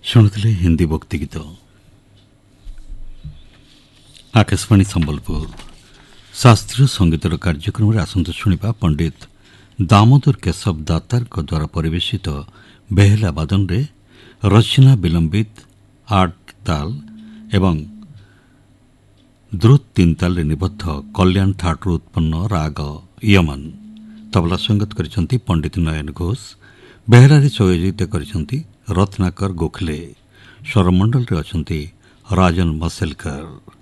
ଶୁଣୁଥିଲେ ହିନ୍ଦୀ ଭକ୍ତି ଗୀତ। ଆକାଶବାଣୀ ସମ୍ବଲପୁର ଶାସ୍ତ୍ରୀୟ ସଙ୍ଗୀତର କାର୍ଯ୍ୟକ୍ରମରେ ଆସନ୍ତୁ ଶୁଣିବା ପଣ୍ଡିତ ଦାମୋଦର କେଶବ ଦାତାରଙ୍କ ଦ୍ୱାରା ପରିବେଶିତ ବେହେଲା ବାଦନରେ ରଚନା ବିଲମ୍ବିତ ଆଠ ତାଲ ଏବଂ ଦ୍ରୁତ ତିନି ତାଲରେ ନିବଦ୍ଧ କଲ୍ୟାଣ ଠାଟରୁ ଉତ୍ପନ୍ନ ରାଗ ୟମନ। ତବଲା ସଙ୍ଗୀତ କରିଛନ୍ତି ପଣ୍ଡିତ ନୟନ ଘୋଷ। ବେହେଲାରେ ସହଯୋଗିତା କରିଛନ୍ତି ରତ୍ନାକର ଗୋଖଲେ। ସ୍ୱରମଣ୍ଡଳରେ ଅଛନ୍ତି ରାଜନ ମସେଲକର।